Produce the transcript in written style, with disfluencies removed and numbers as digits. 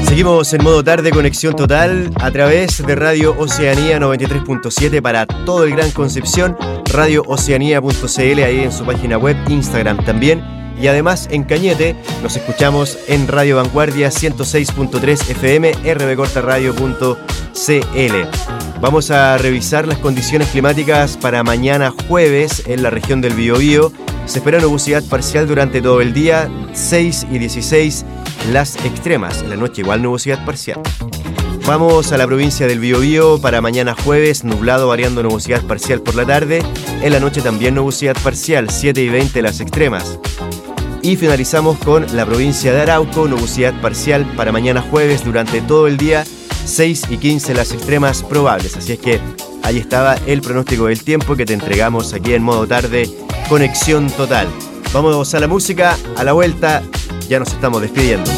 Seguimos en modo tarde, conexión total a través de Radio Oceanía 93.7 para todo el Gran Concepción, radiooceanía.cl, ahí en su página web, Instagram también. Y además en Cañete nos escuchamos en Radio Vanguardia 106.3 FM, rbcortaradio.cl. Vamos a revisar las condiciones climáticas para mañana jueves en la región del Biobío. Se espera nubosidad parcial durante todo el día, 6 y 16 las extremas. En la noche igual nubosidad parcial. Vamos a la provincia del Biobío para mañana jueves, nublado variando nubosidad parcial por la tarde. En la noche también nubosidad parcial, 7 y 20 las extremas. Y finalizamos con la provincia de Arauco, nubosidad parcial para mañana jueves durante todo el día, 6 y 15 las extremas probables. Así es que ahí estaba el pronóstico del tiempo que te entregamos aquí en modo tarde, conexión total. Vamos a la música, a la vuelta, ya nos estamos despidiendo.